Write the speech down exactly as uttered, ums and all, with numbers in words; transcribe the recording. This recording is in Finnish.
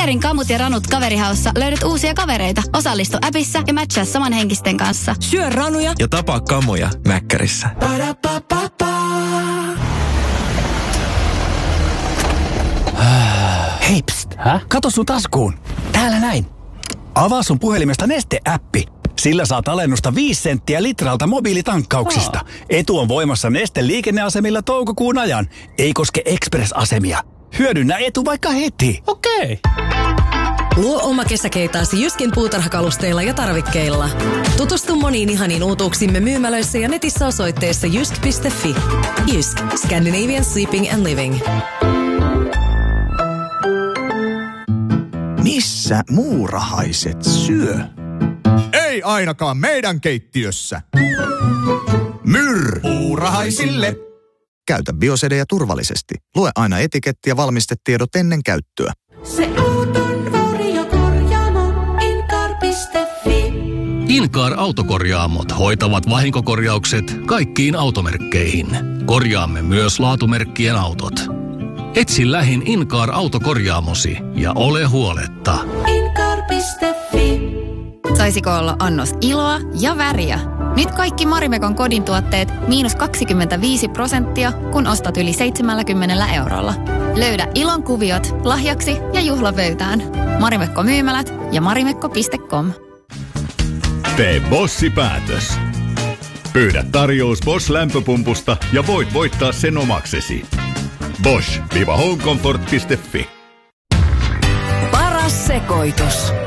Peterin kamut ja ranut kaverihaussa löydät uusia kavereita. Osallistu appissa ja matchaa samanhenkisten kanssa. Syö ranuja ja tapaa kamoja Mäkkärissä. Hei pst, kato sun taskuun. Täällä näin. Avaa sun puhelimesta Neste-äppi. Sillä saat alennusta viisi senttiä litralta mobiilitankkauksista. Aa. Etu on voimassa Neste liikenneasemilla toukokuun ajan. Ei koske Express-asemia. Hyödynnä etu vaikka heti. Okei. Luo oma kesäkeitaasi Jyskin puutarhakalusteilla ja tarvikkeilla. Tutustu moniin ihaniin uutuuksimme myymälöissä ja netissä osoitteessa jysk piste fi. Jysk. Scandinavian Sleeping and Living. Missä muurahaiset syö? Ei ainakaan meidän keittiössä. Myr muurahaisille. Käytä Biosedeja turvallisesti. Lue aina etiketti ja valmistetiedot ennen käyttöä. Se auton varjokorjaamo Incar piste fi. Incar autokorjaamot hoitavat vahinkokorjaukset kaikkiin automerkkeihin. Korjaamme myös laatumerkkien autot. Etsi lähin Incar autokorjaamosi ja ole huoletta. Incar piste fi. Saisiko olla annos iloa ja väriä? Nyt kaikki Marimekon kodin tuotteet miinus kaksikymmentäviisi prosenttia, kun ostat yli seitsemänkymmentä eurolla. Löydä ilon kuviot lahjaksi ja juhlavöytään. Marimekko myymälät ja marimekko piste com. Tee Bossi-päätös. Pyydä tarjous Bosch-lämpöpumpusta ja voit voittaa sen omaksesi. bosch dash homecomfort piste fi. Paras sekoitus.